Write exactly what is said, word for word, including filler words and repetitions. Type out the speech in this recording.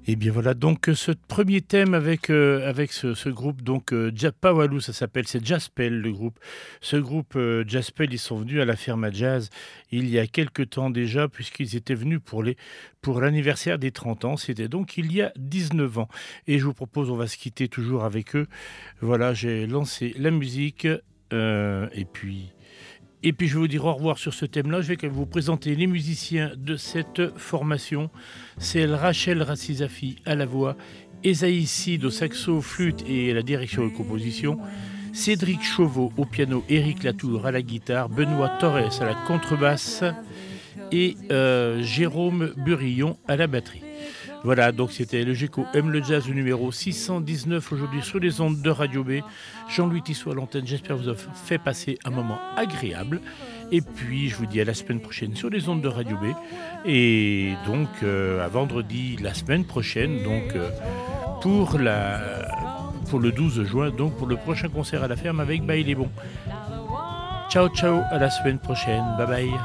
Et bien voilà donc ce premier thème avec, euh, avec ce, ce groupe, donc euh, Japawalou, ça s'appelle, c'est Jaspel le groupe. Ce groupe euh, Jaspel, ils sont venus à la Ferma Jazz il y a quelque temps déjà, puisqu'ils étaient venus pour les pour l'anniversaire des trente ans, c'était donc il y a dix-neuf ans. Et je vous propose, on va se quitter toujours avec eux. Voilà, j'ai lancé la musique, euh, et puis... Et puis je vais vous dire au revoir sur ce thème-là. Je vais quand même vous présenter les musiciens de cette formation. C'est Rachel Racizafi à la voix, Esaïe Sid au saxo, flûte et à la direction de composition, Cédric Chauveau au piano, Éric Latour à la guitare, Benoît Torres à la contrebasse et euh, Jérôme Burillon à la batterie. Voilà, donc c'était le Géco aime le jazz, le numéro six cent dix-neuf aujourd'hui sur les ondes de Radio B. Jean-Louis Tissot à l'antenne, j'espère vous avoir fait passer un moment agréable. Et puis je vous dis à la semaine prochaine sur les ondes de Radio B. Et donc euh, à vendredi la semaine prochaine, donc euh, pour, la, pour le douze juin, donc pour le prochain concert à la ferme avec Bail les Bons. Ciao ciao, à la semaine prochaine, bye bye.